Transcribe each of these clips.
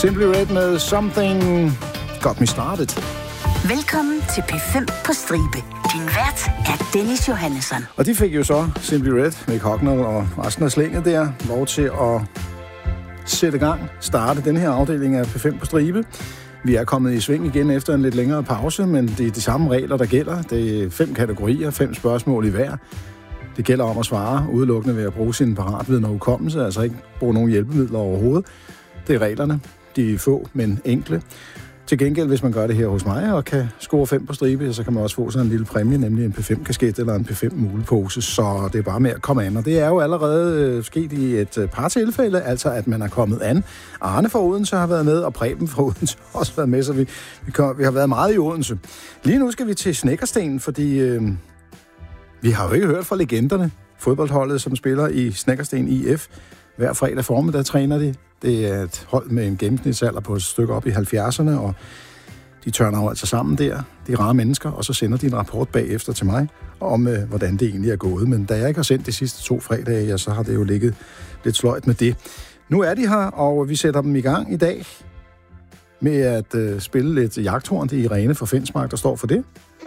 Simply Red med Something Got Me Started. Velkommen til P5 på stribe. Din vært er Dennis Johannesson. Og de fik jo så Simply Red, Mick Hucknall og resten af slænget der lov til at sætte gang, starte den her afdeling af P5 på stribe. Vi er kommet i sving igen efter en lidt længere pause, men det er de samme regler, der gælder. Det er 5 kategorier, 5 spørgsmål i hver. Det gælder om at svare udelukkende ved at bruge sin paratviden og hukommelse, altså ikke bruge nogen hjælpemidler overhovedet. Det er reglerne. De er få, men enkle. Til gengæld, hvis man gør det her hos mig og kan score 5 på stribe, så kan man også få sådan en lille præmie, nemlig en P5-kasket eller en P5-mulepose, så det er bare med at komme an. Og det er jo allerede sket i et par tilfælde, altså at man er kommet an. Arne fra Odense har været med, og Preben fra Odense har også været med, så vi har været meget i Odense. Lige nu skal vi til Snekkersten, fordi vi har jo ikke hørt fra legenderne. Fodboldholdet, som spiller i Snekkersten IF. Hver fredag formiddag træner de. Det er et hold med en gennemsnitsalder på et stykke op i 70'erne, og de tørner jo altså sammen der, de rare mennesker, og så sender de en rapport bagefter til mig om, hvordan det egentlig er gået. Men da jeg ikke har sendt de sidste 2 fredage, ja, så har det jo ligget lidt sløjt med det. Nu er de her, og vi sætter dem i gang i dag med at spille lidt jagthorn. Det er Irene fra Fensmark, der står for det.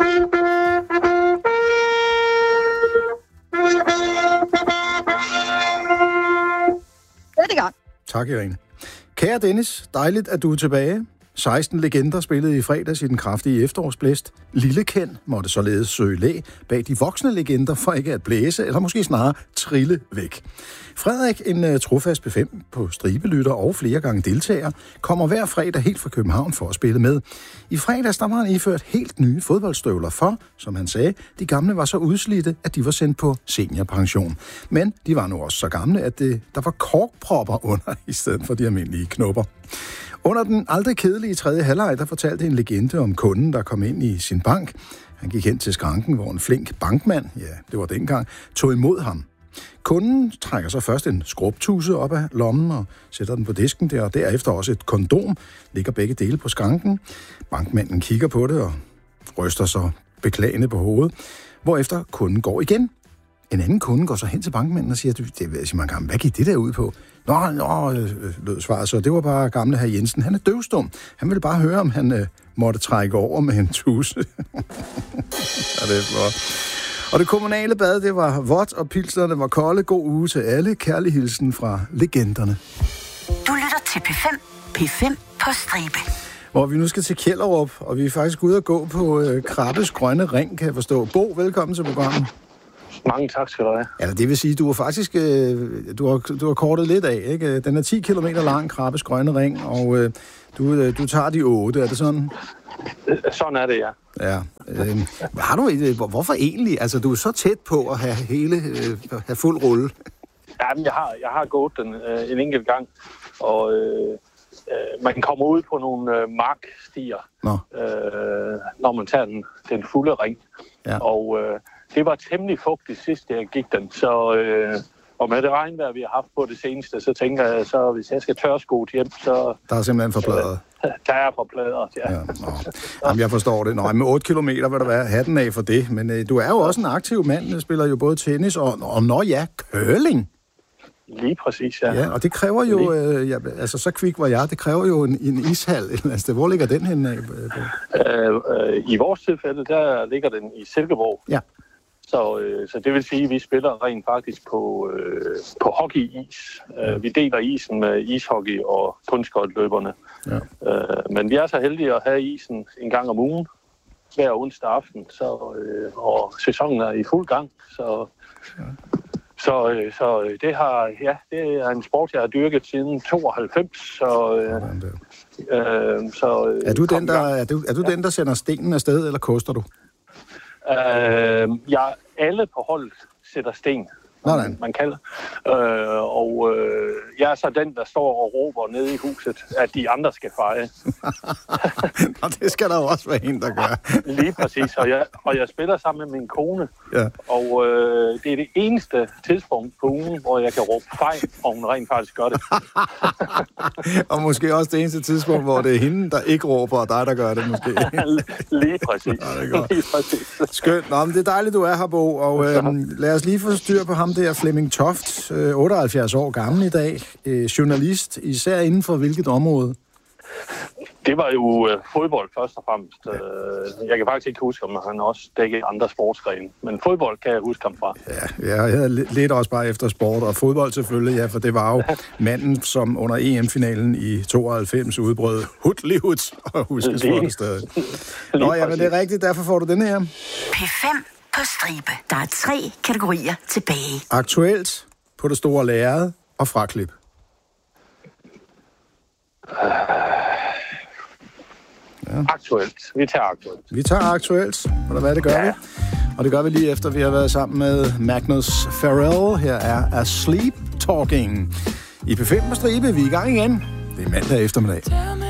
Det er gang. Tak, Irene. Kære Dennis, dejligt, at du er tilbage. 16 legender spillede i fredags i den kraftige efterårsblæst. Lille Ken måtte således søge læ bag de voksne legender for ikke at blæse, eller måske snarere trille væk. Frederik, en trofast P5 på stribelytter og flere gange deltager, kommer hver fredag helt fra København for at spille med. I fredags der var han iført helt nye fodboldstøvler for, som han sagde, de gamle var så udslidte, at de var sendt på seniorpension. Men de var nu også så gamle, at der var korkpropper under i stedet for de almindelige knopper. Under den aldrig kedelige 3. halvleg, der fortalte en legende om kunden, der kom ind i sin bank. Han gik hen til skranken, hvor en flink bankmand, ja, det var dengang, tog imod ham. Kunden trækker så først en skrubtuse op af lommen og sætter den på disken der, og derefter også et kondom, ligger begge dele på skranken. Bankmanden kigger på det og ryster så beklagende på hovedet, hvorefter kunden går igen. En anden kunde går så hen til bankmanden og siger, hvad gik det der ud på? Nå, lød svaret så. Det var bare gamle hr. Jensen. Han er døvstum. Han ville bare høre, om han måtte trække over med en tusse. Ja, det er flot. Og det kommunale bad, det var vådt, og pilsnerne var kolde. God uge til alle. Kærlig hilsen fra legenderne. Du lytter til P5. P5 på stribe. Hvor vi nu skal til Kjellerup, og vi er faktisk ude at gå på Krabbes grønne ring, kan jeg forstå. Bo, velkommen til programmet. Mange tak skal du have. Ja, det vil sige, du har faktisk du har kortet lidt af, ikke? Den er 10 km lang, Krabbes grønne ring, og du tager de 8, er det sådan? Sådan er det, ja. Ja. Har du hvorfor egentlig? Altså, du er så tæt på at have have fuld rulle. Jamen, jeg har gået den en enkelt gang, og man kommer ud på nogle markstier, når man tager den fulde ring. Ja. Og det var temmelig fugtigt sidst, jeg gik den, så og med det regnvejr, vi har haft på det seneste, så tænker jeg, så hvis jeg skal tørskoet hjem, så... Der er simpelthen forpladret. Der er forpladret, ja. Jamen, jeg forstår det. Nå, med 8 kilometer vil der være hatten af for det, men du er jo også en aktiv mand, der spiller jo både tennis og curling. Lige præcis, ja. Ja, og det kræver jo, altså så kvik var jeg, det kræver jo en ishal et eller andet sted. Hvor ligger den henne af? I vores tilfælde, der ligger den i Silkeborg. Ja. Så det vil sige, at vi spiller rent faktisk på hockeyis. Vi deler isen med ishockey og kunstskøjteløberne. Ja. Men vi er så heldige at have isen en gang om ugen, hver onsdag aften, og sæsonen er i fuld gang. Så det er en sport, jeg har dyrket siden 92. Er du den, der sender stenen afsted, eller koster du? Alle på holdet sætter sten, man kalder. Jeg er så den, der står og råber nede i huset, at de andre skal feje. Nå, det skal der jo også være en, der gør. Lige præcis, og jeg spiller sammen med min kone, og det er det eneste tidspunkt på ugen, hvor jeg kan råbe fejl, og hun rent faktisk gør det. Og måske også det eneste tidspunkt, hvor det er hende, der ikke råber, og dig, der gør det måske. Lige præcis. Lige præcis. Skønt. Nå, men det er dejligt, du er her, Bo, og lad os lige få styr på ham der, Flemming Toft, 78 år gammel i dag, journalist, især inden for hvilket område? Det var jo fodbold først og fremmest. Jeg kan faktisk ikke huske, om han også dækkede andre sportsgrene. Men fodbold kan jeg huske ham fra. Ja, jeg havde lidt også bare efter sport. Og fodbold selvfølgelig, ja, for det var jo manden, som under EM-finalen i 92 udbrød hudlivet og huskes for det stadig. Nå ja, men det er rigtigt. Derfor får du den her. P5 på stribe. Der er 3 kategorier tilbage. Aktuelt, på det store lærred og fraklip. Ja. Aktuelt. Vi tager aktuelt. Vi tager aktuelt. Og hvad det gør vi? Og det gør vi lige efter, vi har været sammen med Magnus Farrell. Her er A Sleep Talking. I P5 på stribe, vi er i gang igen. Det er mandag eftermiddag.